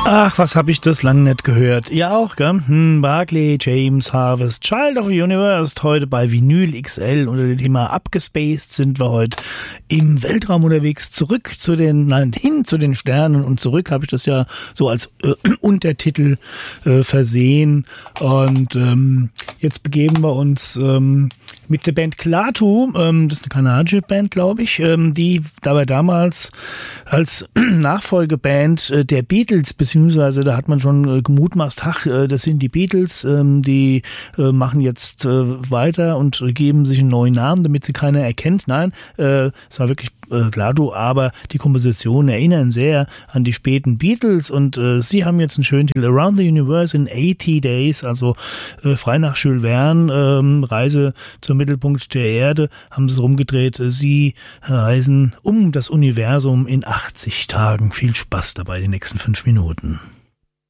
Ach, was hab ich das lang nicht gehört. Ihr auch, gell? Barclay, James, Harvest, Child of the Universe, heute bei Vinyl XL. Unter dem Thema Abgespaced sind wir heute im Weltraum unterwegs. Hin zu den Sternen und zurück, habe ich das ja so als Untertitel versehen. Und jetzt begeben wir uns mit der Band Klaatu, das ist eine kanadische Band, glaube ich, die dabei damals als Nachfolgeband der Beatles, beziehungsweise da hat man schon gemutmaßt, das sind die Beatles, die machen jetzt weiter und geben sich einen neuen Namen, damit sie keiner erkennt. Nein, es war wirklich Klaatu, aber die Kompositionen erinnern sehr an die späten Beatles und sie haben jetzt einen schönen Titel, Around the Universe in 80 Days, also frei nach Jules Verne, Reise zum Mittelpunkt der Erde, haben sie es rumgedreht. Sie reisen um das Universum in 80 Tagen. Viel Spaß dabei, die nächsten 5 Minuten.